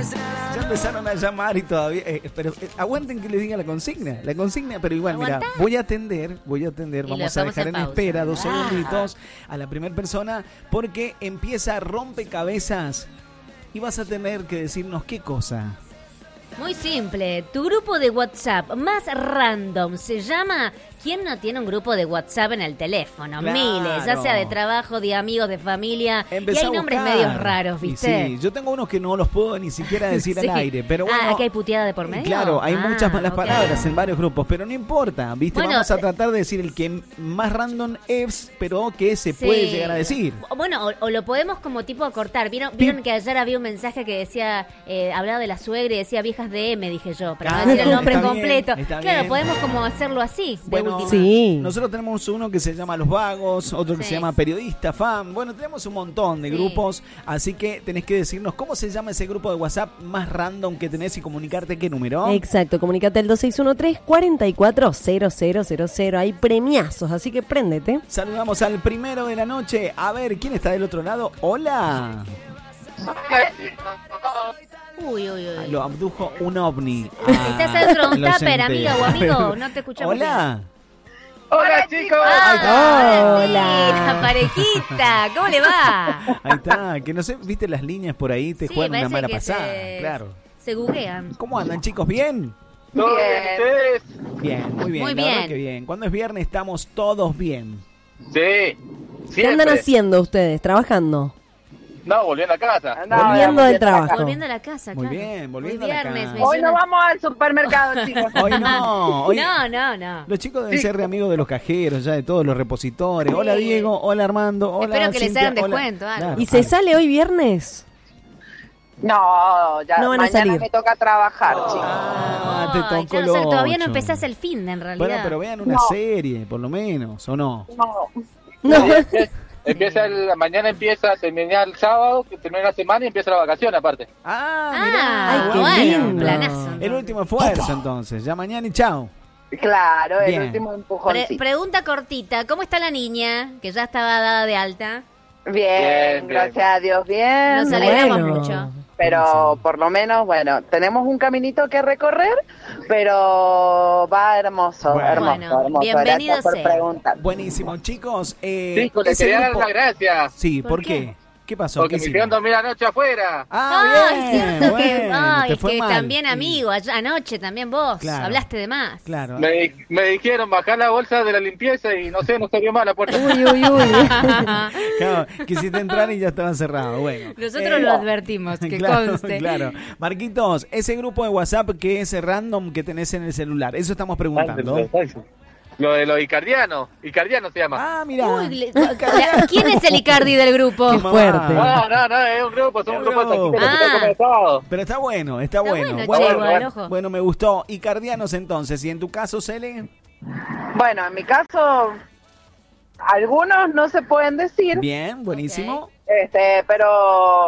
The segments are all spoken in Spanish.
Ya empezaron a llamar y todavía... pero aguanten que les diga la consigna. La consigna, pero igual, mira, voy a atender. Vamos a dejar en espera 2 segunditos a la primera persona porque empieza Rompecabezas y vas a tener que decirnos qué cosa. Muy simple, tu grupo de WhatsApp más random se llama... ¿Quién no tiene un grupo de WhatsApp en el teléfono? Claro. Miles, ya sea de trabajo, de amigos, de familia. Empezá y hay nombres medios raros, ¿viste? Sí, yo tengo unos que no los puedo ni siquiera decir al aire, pero bueno. ¿aquí hay puteada de por medio? Claro, hay muchas malas palabras en varios grupos, pero no importa, ¿viste? Bueno, vamos a tratar de decir el que más random es, pero que se puede llegar a decir. Bueno, o lo podemos como tipo acortar. ¿Vieron que ayer había un mensaje que decía, hablaba de la suegra y decía viejas de M, dije yo, para no decir el nombre completo. Claro, podemos como hacerlo así, bueno, sí. Nosotros tenemos uno que se llama Los Vagos, otro que se llama Periodista, Fan. Bueno, tenemos un montón de grupos, así que tenés que decirnos cómo se llama ese grupo de WhatsApp más random que tenés y comunicarte qué número. Exacto, comunicate al 2613-440000. Hay premiazos, así que préndete. Saludamos al primero de la noche. A ver, ¿quién está del otro lado? Hola. Uy. Lo abdujo un ovni. ¿Estás adentro de un tupper, amiga o amigo? No te escuchamos. Hola. Hola, chicos. Hola. La parejita, ¿cómo le va? Ahí está, que no sé, viste las líneas por ahí, te juegan una mala pasada, claro. Se googlean. ¿Cómo andan, chicos? ¿Bien? ¿Todo bien ustedes? Bien, muy bien. Muy la verdad bien. que bien. Cuando es viernes estamos todos bien. Sí. ¿Qué andan haciendo ustedes? ¿Trabajando? No, volviendo a casa. Volviendo del trabajo. Volviendo a la casa, Muy claro. bien, volviendo Hoy a la viernes, casa. Hoy no vamos al supermercado, chicos. Hoy no. Hoy... No. Los chicos deben ser de amigos de los cajeros, ya de todos los repositores. Sí. Hola Diego, hola Armando, hola Espero que Cintia, les hagan descuento. Claro, ¿Y se sale hoy viernes? No, ya No van a mañana salir. me toca trabajar, chicos. Te Ay, tocó yo no sé, lo todavía no ocho. empezás el fin de en realidad. Bueno, pero vean una serie, por lo menos, ¿o no? No. Mañana empieza, termina el sábado, que termina la semana y empieza la vacación aparte. Mirá, ay, qué bueno, lindo. planazo. El último esfuerzo, entonces. Ya mañana y chao. Claro, Bien. el último empujoncito. Pregunta cortita, ¿cómo está la niña? Que ya estaba dada de alta. Bien, gracias a Dios, bien. Nos alegramos Bueno. mucho. Pero por lo menos, bueno, tenemos un caminito que recorrer, pero va hermoso, Bueno. hermoso. Bienvenido Gracias por sea. preguntar. Buenísimo, chicos. Chicos, les ese quería dar grupo- las gracias. Sí, ¿Por ¿por qué? qué? ¿Qué pasó? Porque ¿Qué me hicieron dormir anoche afuera. bien. Es cierto que, Bueno, te es fue que mal. también amigo, anoche también vos Claro. hablaste de más. Claro. Me dijeron bajar la bolsa de la limpieza y no sé, no salió mal la puerta. Uy. Claro, quisiste entrar y ya estaban cerrados. Bueno. Nosotros lo advertimos, que claro, conste. Claro. Marquitos, ese grupo de WhatsApp que es random que tenés en el celular, eso estamos preguntando. Lo de los Icardiano se llama. Mira. Uy, ¿quién es el Icardi del grupo? Qué fuerte. No, es un grupo, son un grupo de taquitos que se tocan el sábado. Pero está bueno, Está bueno. bueno, Bueno, che, igual, ojo. bueno, me gustó. Icardianos entonces, ¿y en tu caso, Cele? Bueno, en mi caso, algunos no se pueden decir, Bien, buenísimo. pero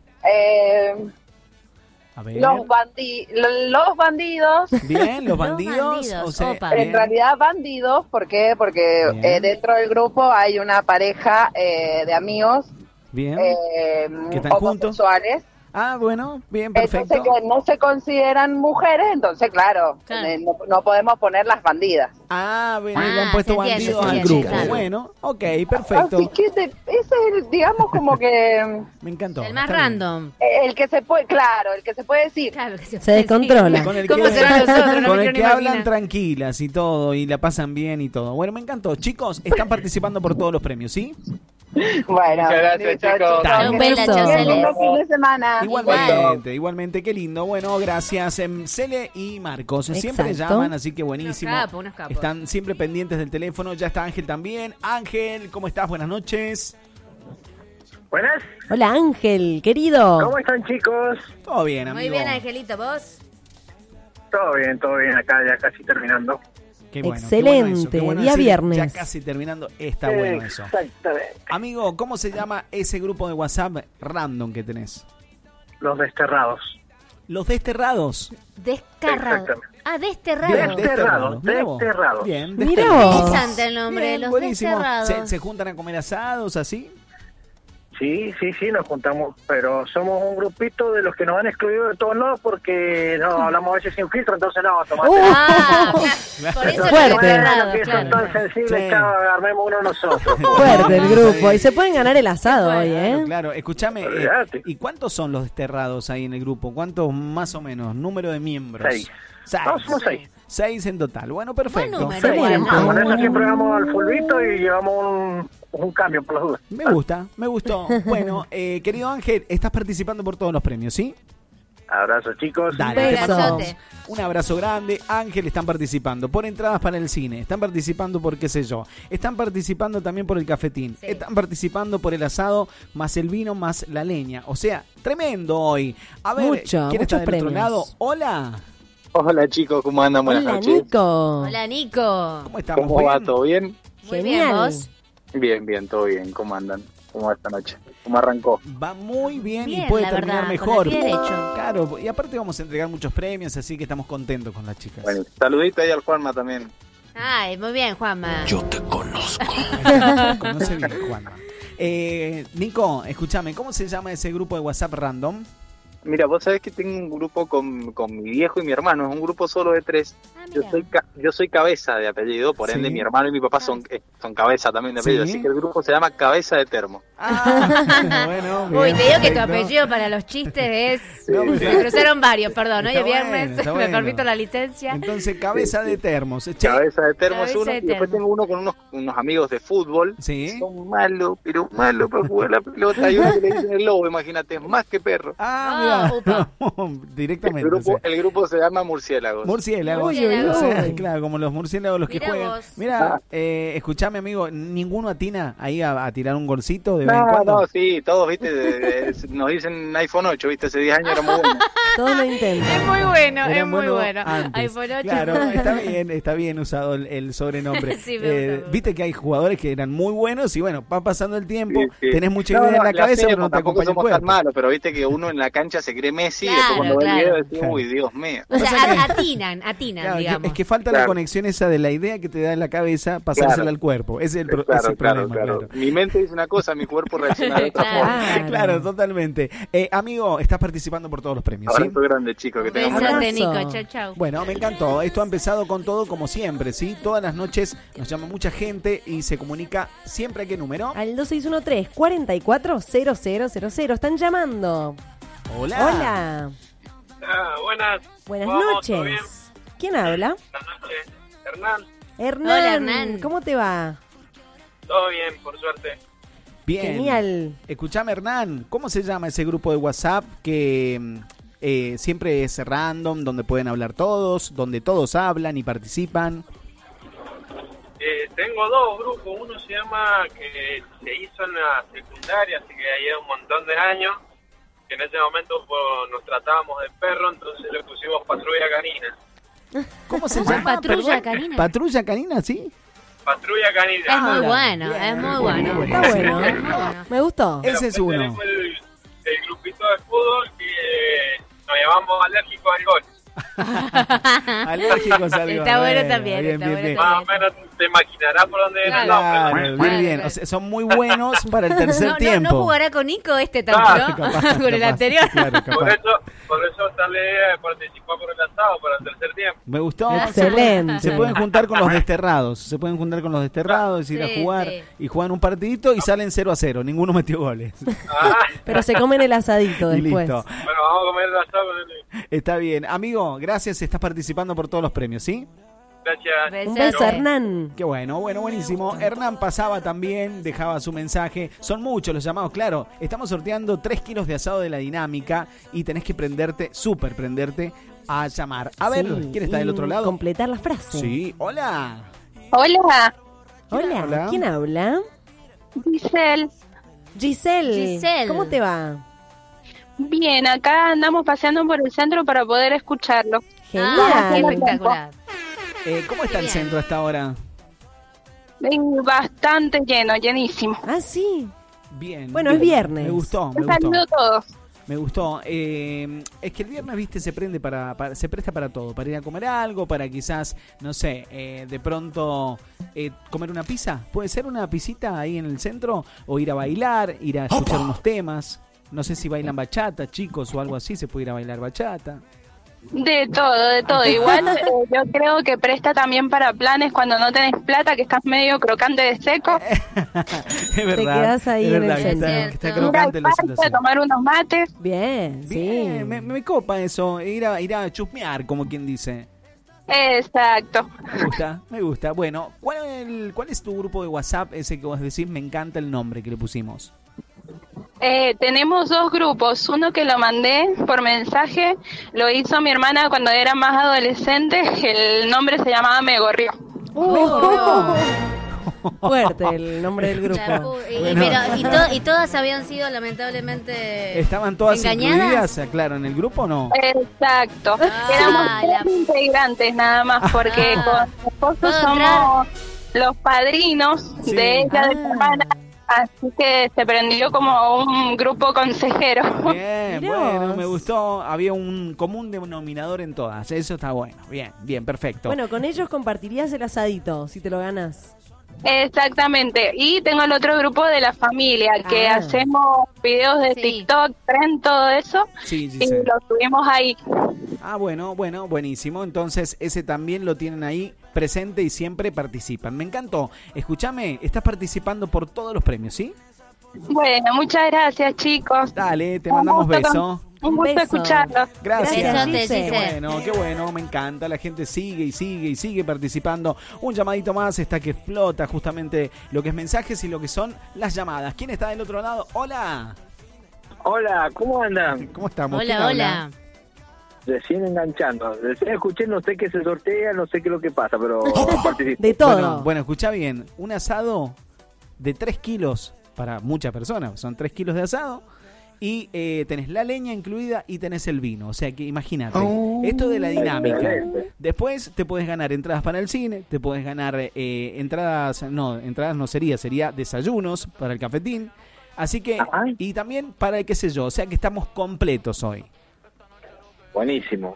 A ver. los bandidos, Bien, los Los bandidos. bandidos, O sea, opa. bien. en realidad bandidos, ¿por qué? Porque Bien. dentro del grupo hay una pareja de amigos Bien. ¿Que están juntos? homosexuales. Bueno, bien, perfecto. Entonces que no se consideran mujeres, entonces claro, Claro. no podemos poner las bandidas. Bueno, le han puesto se entiende, bandidos se al entiende, grupo. claro. Bueno, ok, perfecto. Así que ese es, digamos, como que Me encantó. El más está bien. random. el que se puede, claro, el que se puede decir. Claro que Se puede descontrola. decir. Con el ¿Cómo que, serán los otros? No con me el quiero que ni hablan imaginar. tranquilas y todo, y la pasan bien y todo. Bueno, me encantó. Chicos, están participando por todos los premios, ¿sí? Bueno, Muchas gracias, listo, chicos. Dale. Un Que beso. tengan un Cele. lindo fin de semana. Igualmente, qué lindo. Bueno, gracias, Cele y Marcos. Siempre Exacto. llaman, así que buenísimo. Unos capos. Están siempre pendientes del teléfono. Ya está Ángel también. Ángel, ¿cómo estás? Buenas noches. Buenas, Hola Ángel, querido. ¿cómo están chicos? Todo bien, amigo. Muy bien, Angelito, ¿vos? Todo bien, acá ya casi terminando. Qué bueno, Excelente, qué bueno eso, qué bueno día decir, viernes. Ya casi terminando, está bueno eso. Exactamente. Amigo, ¿cómo se llama ese grupo de WhatsApp random que tenés? Los desterrados. Los desterrados. Descarrado. Exactamente. Desterrado. Bien, Desterrados, Mirá vos. desterrados. Bien, Mirá desterrados. vos. Interesante el nombre, Bien, los buenísimo. desterrados. ¿Se juntan a comer asados así? Sí, nos juntamos, pero somos un grupito de los que nos han excluido de todos lados porque no hablamos a veces sin filtro, entonces no, tomate. Por eso fuerte. Que son tan sensibles, chao, armemos uno nosotros. Fuerte el grupo. Y se pueden ganar el asado hoy, ¿eh? Claro, escúchame. ¿Y cuántos son los desterrados ahí en el grupo? ¿Cuántos más o menos? ¿Número de miembros? 6. No, somos 6. 6 en total. Bueno, perfecto. Con eso siempre vamos al fulbito y llevamos un cambio por las dudas. Me gustó. Bueno, querido Ángel, estás participando por todos los premios, ¿sí? Abrazos, chicos. Dale, te mandamos un abrazo grande. Ángel, están participando por entradas para el cine, están participando por qué sé yo, están participando también por el cafetín, están participando por el asado, más el vino, más la leña. O sea, tremendo hoy. A ver, ¿quién está del otro lado? Hola. Hola chicos, ¿cómo andan? Buenas noches. Nico. Hola Nico. ¿Cómo estamos? ¿Cómo va? ¿Todo bien? Muy bien, ¿vos? Bien, todo bien. ¿Cómo andan? ¿Cómo va esta noche? ¿Cómo arrancó? Va muy bien y puede terminar mejor. Hecho. Claro, y aparte vamos a entregar muchos premios, así que estamos contentos con las chicas. Bueno, saludito ahí al Juanma también. Ay, muy bien, Juanma. Yo te conozco. Conoce bien, Juanma. Nico, escúchame, ¿cómo se llama ese grupo de WhatsApp random? Mira, vos sabés que tengo un grupo con mi viejo y mi hermano, es un grupo solo de 3. Yo soy Cabeza de apellido, por ende mi hermano y mi papá son Cabeza también de apellido, así que el grupo se llama Cabeza de Termo. Bueno, bien, uy, te digo que tu apellido para los chistes es... Me cruzaron varios, perdón, hoy es viernes, me permito la licencia. Entonces, Cabeza de Termos. Cabeza de Termo es uno, y después tengo uno con unos amigos de fútbol. Sí. Son malos para jugar la pelota, y uno que le dicen el lobo, imagínate, es más que perro. Directamente. El grupo se llama Murciélagos. Murciélagos. O sea, claro, como los murciélagos los que juegan. Mira, escuchame, amigo, ¿ninguno atina ahí a tirar un golcito de vez en cuando? No, sí, todos, viste, nos dicen iPhone 8, viste, hace 10 años era muy bueno. Todos lo intentan. Es muy bueno, Era es muy bueno. Antes. iPhone 8. Claro, está bien usado el sobrenombre. Sí, me gusta. Viste que hay jugadores que eran muy buenos y bueno, va pasando el tiempo, tenés mucha idea en la cabeza, pero no te acompaña el cuerpo. Tan malo, pero viste que uno en la cancha se cree Messi y después cuando ve el video decís, uy, Dios mío. O sea, atinan, claro, digamos. Es que falta la conexión esa de la idea que te da en la cabeza, pasársela al cuerpo. Ese es el problema. Claro. Mi mente dice una cosa, mi cuerpo reacciona de otra forma. Claro, totalmente. Amigo, estás participando por todos los premios, ¿sí? Abrazo grande, chicos, que tengan Besote, Nico. Chau. Bueno, me encantó. Esto ha empezado con todo como siempre, ¿sí? Todas las noches nos llama mucha gente y se comunica siempre. ¿A qué número? Al 2613-440000. Están llamando. Hola. Buenas noches. ¿Quién habla? Buenas noches. Hernán. Hola, Hernán. ¿Cómo te va? Todo bien, por suerte. Bien. Genial. Escuchame, Hernán, ¿cómo se llama ese grupo de WhatsApp que siempre es random, donde pueden hablar todos, donde todos hablan y participan? Tengo 2 grupos. Uno se llama, que se hizo en la secundaria, así que ya un montón de años, que en ese momento nos tratábamos de perro, entonces le pusimos Patrulla Canina. ¿Cómo se llama? Patrulla Canina. Patrulla Canina, ¿sí? Patrulla Canina. Es muy bueno, es muy bueno. Está bueno. Me gustó. Ese es uno. Tenemos el grupito de fútbol que nos llamamos Alérgicos al Gol. Alérgicos al gol. Está bueno también. Bien. Más o menos te imaginarás por dónde viene el nombre. Bien. O sea, son muy buenos para el tercer tiempo. No jugará con Nico tanto, ¿no? Con el anterior. Claro, por eso está la idea de participar por el asado para el tercer tiempo. Me gustó. Excelente. Se pueden juntar con los desterrados. Ir a jugar y juegan un partidito y salen 0-0. Ninguno metió goles. Pero se comen el asadito Y después. listo. Bueno, vamos a comer el asado. Está bien. Amigo, gracias. Estás participando por todos los premios, ¿sí? Gracias. Un beso, Hernán. Qué bueno, buenísimo. Hernán pasaba también, dejaba su mensaje. Son muchos los llamados, claro. Estamos sorteando 3 kilos de asado de la dinámica y tenés que prenderte a llamar. A ver, ¿quién está del otro lado? Completar la frase. Sí, hola. Hola. Hola. ¿Quién habla? Giselle. ¿Cómo te va? Bien, acá andamos paseando por el centro para poder escucharlo. Genial. Espectacular. ¿Cómo está el centro hasta ahora? Bastante llenísimo. Ah, sí. Bien. Bueno, es viernes. Me gustó. Un saludo a todos. Me gustó. Es que el viernes, viste, se presta para todo. Para ir a comer algo, para quizás, no sé, de pronto comer una pizza. ¿Puede ser una pisita ahí en el centro? O ir a bailar, ir a escuchar unos temas. No sé si bailan bachata, chicos, o algo así. Se puede ir a bailar bachata. De todo. Igual yo creo que presta también para planes cuando no tenés plata, que estás medio crocante de seco. Es verdad. Te quedás ahí en el centro. Que está crocante la situación. Tomar unos mates. Bien, sí. Me copa eso, ir a chusmear, como quien dice. Exacto. Me gusta. Bueno, ¿cuál es tu grupo de WhatsApp, ese que vos decís? Me encanta el nombre que le pusimos. Tenemos 2 grupos, uno que lo mandé por mensaje, lo hizo mi hermana cuando era más adolescente, el nombre se llamaba Me Gorrió. Fuerte el nombre del grupo. Y todas habían sido lamentablemente ¿Estaban todas engañadas? incluidas, claro, en el grupo o no? Exacto. Éramos 3 integrantes nada más, porque con mi esposo somos los padrinos de ella, de mi hermana. Así que se prendió como un grupo consejero. Bien, bueno, me gustó. Había un común denominador en todas. Eso está bueno. Bien, perfecto. Bueno, con ellos compartirías el asadito, si te lo ganas. Exactamente. Y tengo el otro grupo de la familia, que hacemos videos de TikTok, tren, todo eso. Sí, y lo subimos ahí. Bueno, buenísimo. Entonces, ese también lo tienen ahí presente y siempre participan. Me encantó. Escúchame, estás participando por todos los premios, ¿sí? Bueno, muchas gracias, chicos. Dale, te mandamos beso. Un gusto escucharlos. Gracias. Gise. Qué bueno, me encanta. La gente sigue participando. Un llamadito más está que explota justamente lo que es mensajes y lo que son las llamadas. ¿Quién está del otro lado? Hola. Hola, ¿cómo andan? ¿Cómo estamos? Hola. Recién enganchando. Recién escuché, no sé qué se sortea, no sé qué es lo que pasa, pero participo. De todo. Bueno, escuchá bien. Un asado de 3 kilos para muchas personas. Son 3 kilos de asado. Y tenés la leña incluida y tenés el vino. O sea que imagínate, esto de la dinámica. Después te puedes ganar entradas para el cine, te puedes ganar entradas no sería desayunos para el cafetín. Así que, y también para el qué sé yo, o sea que estamos completos hoy. Buenísimo.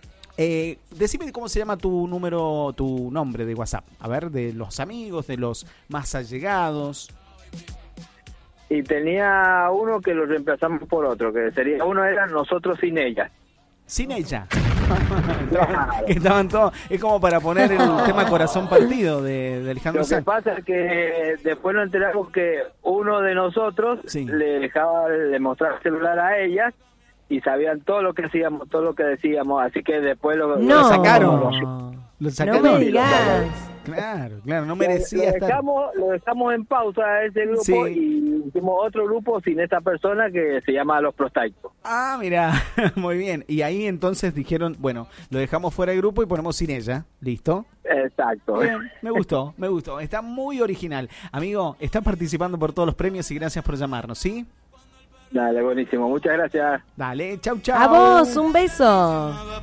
Decime cómo se llama tu nombre de WhatsApp. A ver, de los amigos, de los más allegados. Y tenía uno que lo reemplazamos por otro, que sería uno era Nosotros Sin Ella. Sin ella. Estaban todos. Es como para poner el tema Corazón Partido de Alejandro Sanz. Lo que pasa es que después nos enteramos que uno de nosotros le dejaba de mostrar el celular a ellas y sabían todo lo que hacíamos, todo lo que decíamos, así que después lo sacaron. Lo sacaron. No me digas. Claro, no merecía estar. Lo dejamos en pausa a ese grupo y hicimos otro grupo sin esta persona que se llama Los Prostaicos. Ah, mira, muy bien. Y ahí entonces dijeron, bueno, lo dejamos fuera del grupo y ponemos Sin Ella. ¿Listo? Exacto. Bien, me gustó. Está muy original. Amigo, estás participando por todos los premios y gracias por llamarnos, ¿sí? Dale, buenísimo. Muchas gracias. Dale, chau. A vos, un beso.